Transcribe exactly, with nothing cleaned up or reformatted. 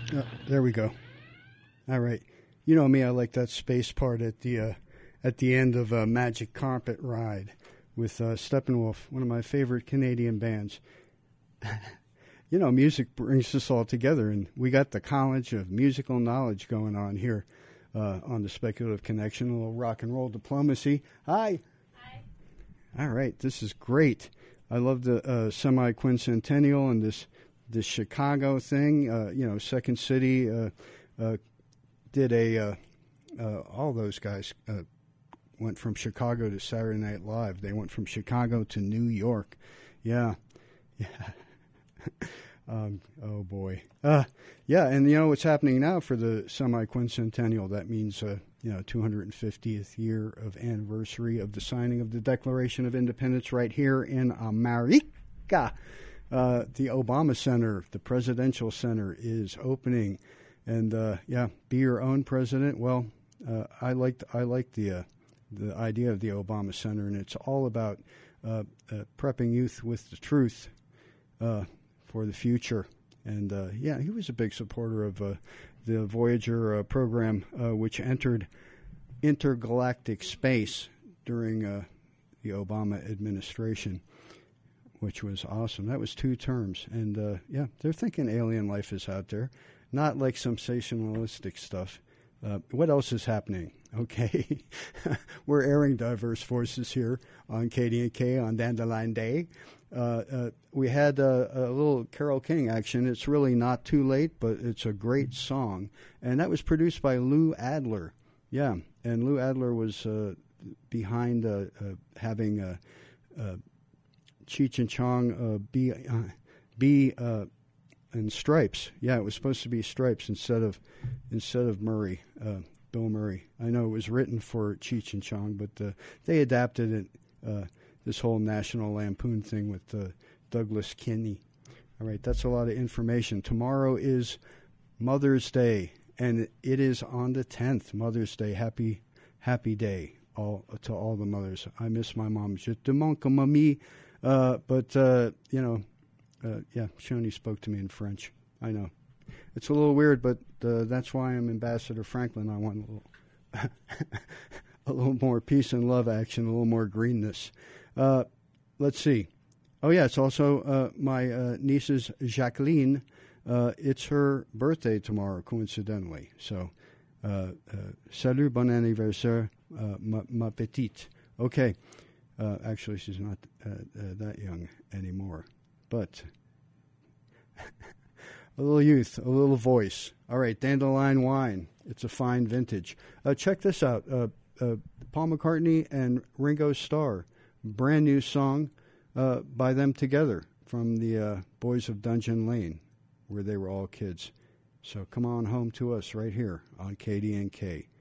Uh, there we go. All right. You know me, I like that space part at the uh, at the end of uh, Magic Carpet Ride with uh, Steppenwolf, one of my favorite Canadian bands. You know, music brings us all together, and we got the College of Musical Knowledge going on here uh, on the Speculative Connection, a little rock and roll diplomacy. Hi. Hi. All right, this is great. I love the uh, semi-quincentennial and this this Chicago thing. Uh, you know, Second City uh, uh, did a, uh, uh, all those guys uh, went from Chicago to Saturday Night Live. They went from Chicago to New York. Yeah. Yeah. um, oh, boy. Uh, yeah, and you know what's happening now for the semi-quincentennial? That means, uh, you know, two hundred fiftieth year of anniversary of the signing of the Declaration of Independence right here in America. Uh, the Obama Center, the Presidential Center, is opening. And, uh, yeah, be your own president. Well, uh, I like I like the, uh, the idea of the Obama Center, and it's all about uh, uh, prepping youth with the truth uh, for the future. And, uh, yeah, he was a big supporter of uh, the Voyager uh, program, uh, which entered intergalactic space during uh, the Obama administration, which was awesome. That was two terms. And, uh, yeah, they're thinking alien life is out there, not like sensationalistic stuff. Uh, what else is happening? Okay, we're airing Diverse Voices here on K D N K on Dandelion Day. Uh, uh, we had uh, a little Carole King action. It's really not too late, but it's a great song. And that was produced by Lou Adler. Yeah, and Lou Adler was uh, behind uh, uh, having uh, uh, Cheech and Chong uh, be, uh, be uh, in Stripes. Yeah, it was supposed to be Stripes instead of instead of Murray, uh, Bill Murray. I know it was written for Cheech and Chong, but uh, they adapted it, uh, this whole National Lampoon thing with uh, Douglas Kinney. All right, that's a lot of information. Tomorrow is Mother's Day, and it is on the tenth, Mother's Day. Happy, happy day all to all the mothers. I miss my mom. Je te manque, mamie. Uh, but, uh, you know, uh, yeah, Shoni spoke to me in French. I know. It's a little weird, but uh, that's why I'm Ambassador Franklin. I want a little, a little more peace and love action, a little more greenness. Uh, let's see. Oh, yeah, it's also uh, my uh, niece's Jacqueline. Uh, it's her birthday tomorrow, coincidentally. So, uh, uh, salut, bon anniversaire, uh, ma, ma petite. Okay. Uh, actually, she's not uh, uh, that young anymore. But a little youth, a little voice. All right, Dandelion Wine. It's a fine vintage. Uh, check this out. Uh, uh, Paul McCartney and Ringo Starr. Brand new song uh, by them together from the uh, Boys of Dungeon Lane, where they were all kids. So come on home to us right here on K D N K.